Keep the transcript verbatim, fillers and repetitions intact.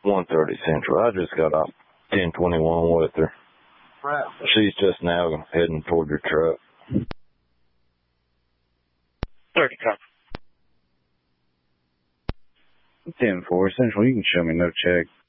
one thirty Central. I just got off ten twenty-one with her. Right. She's just now heading toward your truck. thirty copy. ten four Central, you can show me no check.